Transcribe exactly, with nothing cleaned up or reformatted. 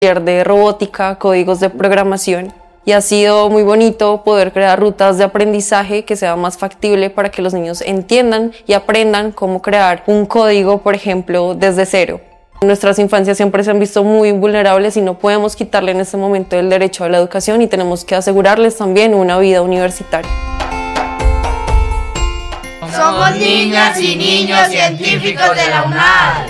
de robótica, códigos de programación, y ha sido muy bonito poder crear rutas de aprendizaje que sea más factible para que los niños entiendan y aprendan cómo crear un código, por ejemplo, desde cero. Nuestras infancias siempre se han visto muy vulnerables y no podemos quitarle en este momento el derecho a la educación y tenemos que asegurarles también una vida universitaria. Somos niñas y niños científicos de la UNAD.